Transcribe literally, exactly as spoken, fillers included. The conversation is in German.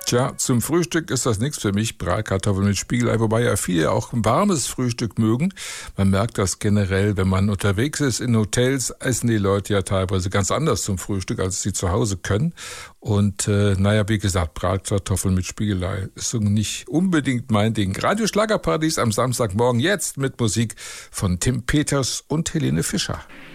Tja, zum Frühstück ist das nichts für mich, Bratkartoffeln mit Spiegelei, wobei ja viele auch ein warmes Frühstück mögen. Man merkt das generell, wenn man unterwegs ist in Hotels, essen die Leute ja teilweise ganz anders zum Frühstück, als sie zu Hause können. Und äh, naja, wie gesagt, Bratkartoffeln mit Spiegelei ist so nicht unbedingt mein Ding. Radio Schlagerparadies am Samstagmorgen jetzt mit Musik von Tim Peters und Helene Fischer.